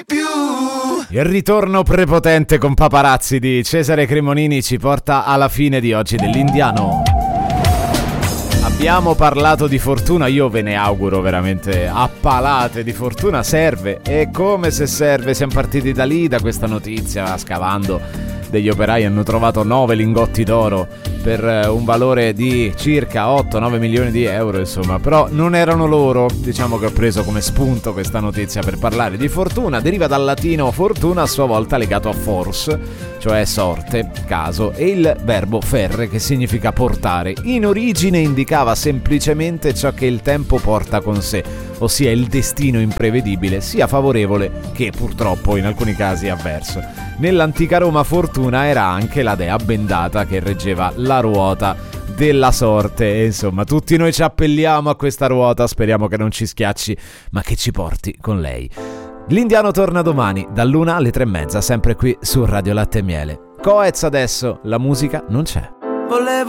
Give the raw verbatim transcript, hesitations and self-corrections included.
Il ritorno prepotente con Paparazzi di Cesare Cremonini ci porta alla fine di oggi dell'Indiano. Abbiamo parlato di fortuna, io ve ne auguro veramente a palate di fortuna, serve, e come se serve. Siamo partiti da lì, da questa notizia, scavando. Degli operai hanno trovato nove lingotti d'oro per un valore di circa otto nove milioni di euro, insomma, però non erano loro. Diciamo che ho preso come spunto questa notizia per parlare di fortuna. Deriva dal latino fortuna, a sua volta legato a force, cioè sorte, caso, e il verbo ferre, che significa portare. In origine indicava semplicemente ciò che il tempo porta con sé, ossia il destino imprevedibile, sia favorevole che purtroppo in alcuni casi avverso. Nell'antica Roma fortuna era anche la dea bendata che reggeva la ruota della sorte, e insomma tutti noi ci appelliamo a questa ruota, speriamo che non ci schiacci ma che ci porti con lei. L'Indiano torna domani dall'una alle tre e mezza, sempre qui su Radio Latte e Miele. Coez adesso, la musica non c'è. Volevo